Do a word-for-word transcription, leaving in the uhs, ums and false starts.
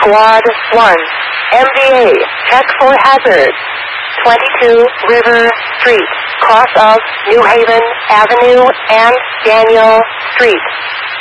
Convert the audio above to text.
Squad one, M B A, check for hazard. twenty-two River Street, cross of New Haven Avenue and Daniel Street.